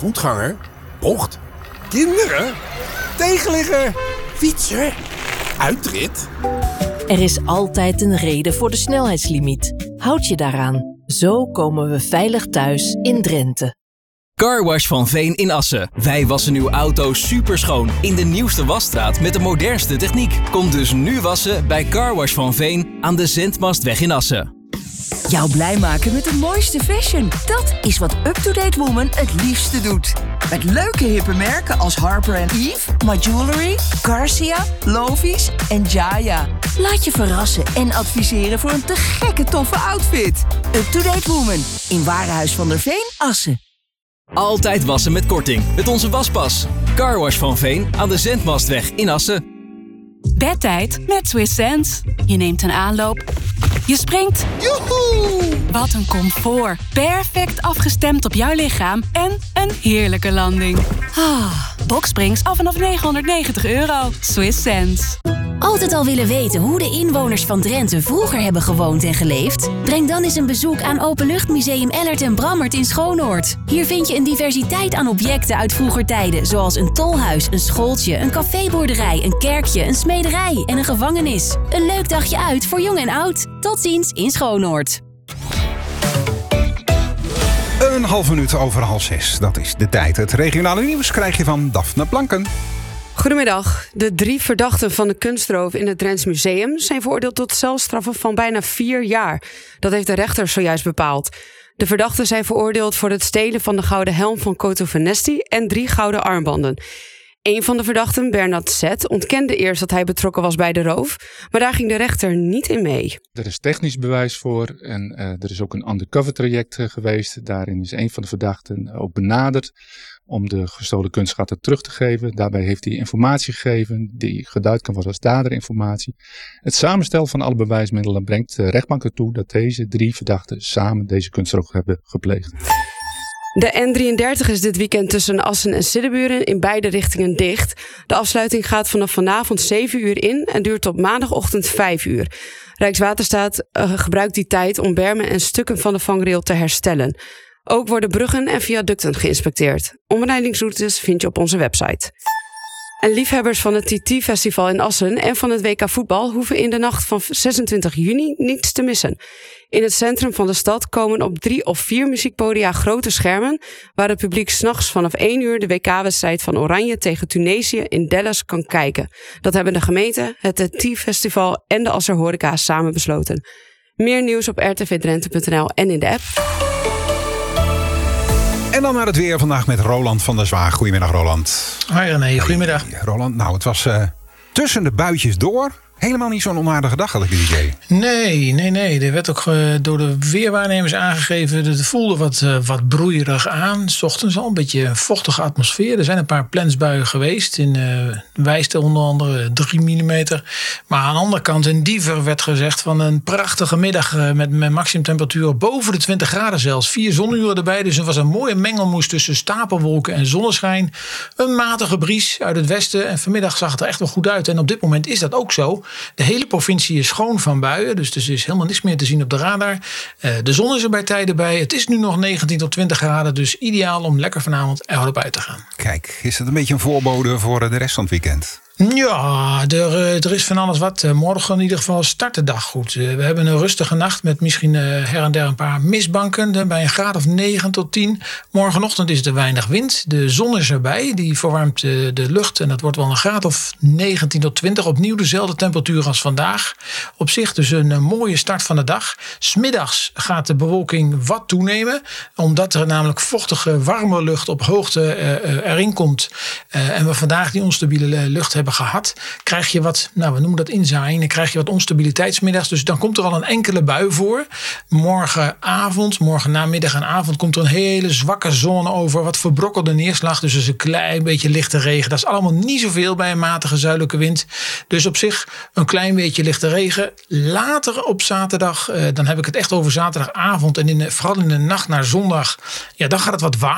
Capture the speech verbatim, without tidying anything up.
voetganger, bocht, kinderen, tegenligger, fietser, uitrit. Er is altijd een reden voor de snelheidslimiet. Houd je daaraan. Zo komen we veilig thuis in Drenthe. Carwash van Veen in Assen. Wij wassen uw auto superschoon in de nieuwste wasstraat met de modernste techniek. Kom dus nu wassen bij Carwash van Veen aan de Zendmastweg in Assen. Jou blij maken met de mooiste fashion. Dat is wat Up-to-Date Woman het liefste doet. Met leuke hippe merken als Harper en Eve, My Jewelry, Garcia, Lovies en Jaya. Laat je verrassen en adviseren voor een te gekke toffe outfit. Up-to-Date Woman in Warenhuis van der Veen, Assen. Altijd wassen met korting met onze waspas. Carwash van Veen aan de Zendmastweg in Assen. Bedtijd met Swiss Sense. Je neemt een aanloop. Je springt. Joehoe! Wat een comfort. Perfect afgestemd op jouw lichaam. En een heerlijke landing. Ah, Boxsprings af vanaf negenhonderdnegentig euro. Swiss Sense. Altijd al willen weten hoe de inwoners van Drenthe vroeger hebben gewoond en geleefd? Breng dan eens een bezoek aan Openluchtmuseum Ellert en Brammert in Schoonoord. Hier vind je een diversiteit aan objecten uit vroeger tijden, zoals een tolhuis, een schooltje, een caféboerderij, een kerkje, een smederij en een gevangenis. Een leuk dagje uit voor jong en oud. Tot ziens in Schoonoord. Een half minuut over half zes, dat is de tijd. Het regionale nieuws krijg je van Daphne Blanken. Goedemiddag. De drie verdachten van de kunstroof in het Drents Museum zijn veroordeeld tot celstraffen van bijna vier jaar. Dat heeft de rechter zojuist bepaald. De verdachten zijn veroordeeld voor het stelen van de gouden helm van Koto Venesti en drie gouden armbanden. Een van de verdachten, Bernard Zet, ontkende eerst dat hij betrokken was bij de roof, maar daar ging de rechter niet in mee. Er is technisch bewijs voor en uh, er is ook een undercover traject uh, geweest. Daarin is een van de verdachten ook benaderd om de gestolen kunstschatten terug te geven. Daarbij heeft hij informatie gegeven die geduid kan worden als daderinformatie. Het samenstellen van alle bewijsmiddelen brengt de rechtbank ertoe dat deze drie verdachten samen deze kunstroof hebben gepleegd. De N drieëndertig is dit weekend tussen Assen en Siddeburen in beide richtingen dicht. De afsluiting gaat vanaf vanavond zeven uur in en duurt tot maandagochtend vijf uur. Rijkswaterstaat uh, gebruikt die tijd om bermen en stukken van de vangrail te herstellen. Ook worden bruggen en viaducten geïnspecteerd. Omleidingsroutes vind je op onze website. En liefhebbers van het T T-festival in Assen en van het W K voetbal hoeven in de nacht van zesentwintig juni niets te missen. In het centrum van de stad komen op drie of vier muziekpodia grote schermen waar het publiek 's nachts vanaf één uur de W K-wedstrijd van Oranje tegen Tunesië in Dallas kan kijken. Dat hebben de gemeente, het T T-festival en de Asser Horeca samen besloten. Meer nieuws op r t v drenthe punt n l en in de app. En dan naar het weer vandaag met Roland van der Zwaag. Goedemiddag, Roland. Hoi René, goedemiddag. Hey, Roland, nou het was uh, tussen de buitjes door helemaal niet zo'n onaardige dag, had ik het idee. Nee, nee, nee. Er werd ook uh, door de weerwaarnemers aangegeven. Het voelde wat, uh, wat broeierig aan. 's Ochtends al een beetje een vochtige atmosfeer. Er zijn een paar plensbuien geweest. In uh, Wijster onder andere drie millimeter. Maar aan de andere kant in Diever werd gezegd van een prachtige middag uh, met, met maximumtemperaturen boven de twintig graden zelfs. Vier zonuren erbij. Dus er was een mooie mengelmoes tussen stapelwolken en zonneschijn. Een matige bries uit het westen. En vanmiddag zag het er echt wel goed uit. En op dit moment is dat ook zo. De hele provincie is schoon van buien. Dus er is helemaal niks meer te zien op de radar. Uh, de zon is er bij tijden bij. Het is nu nog negentien tot twintig graden. Dus ideaal om lekker vanavond erop uit te gaan. Kijk, is dat een beetje een voorbode voor de rest van het weekend? Ja, er, er is van alles wat. Morgen in ieder geval start de dag goed. We hebben een rustige nacht met misschien her en der een paar mistbanken. Bij een graad of negen tot tien. Morgenochtend is er weinig wind. De zon is erbij. Die verwarmt de lucht. En dat wordt wel een graad of negentien tot twintig. Opnieuw dezelfde temperatuur als vandaag. Op zich dus een mooie start van de dag. 'S Middags gaat de bewolking wat toenemen. Omdat er namelijk vochtige, warme lucht op hoogte uh, erin komt. Uh, en we vandaag die onstabiele lucht hebben gehad, krijg je wat, nou we noemen dat inzaaien, dan krijg je wat onstabiliteit 's middags. Dus dan komt er al een enkele bui voor. Morgenavond, morgen namiddag en avond komt er een hele zwakke zone over, wat verbrokkelde neerslag. Dus is een klein beetje lichte regen. Dat is allemaal niet zoveel bij een matige zuidelijke wind. Dus op zich een klein beetje lichte regen. Later op zaterdag, eh, dan heb ik het echt over zaterdagavond en in de, vooral in de nacht naar zondag, ja, dan gaat het wat warmer.